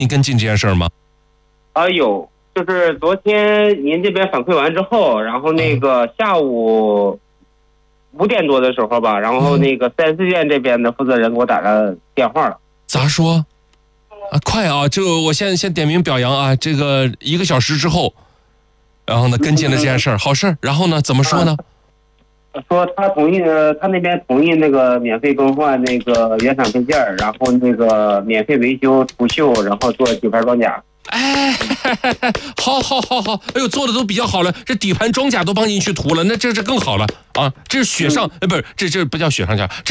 你跟进这件事儿吗？ 有，就是昨天您这边反馈完之后，然后那个下午5点多的时候吧，然后那个4S店这边的负责人给我打了电话了。 咋说？快啊！这个我先点名表扬啊！这个1个小时之后，然后呢跟进了这件事儿，好事儿。然后呢怎么说呢？ 说他同意他那边同意那个免费更换那个原厂配件，然后那个免费维修涂锈，然后做底盘装甲。 哎，好，哎呦，做的都比较好了，这底盘装甲都帮您去涂了，那这更好了啊！这是雪上，不是，这不叫雪上加。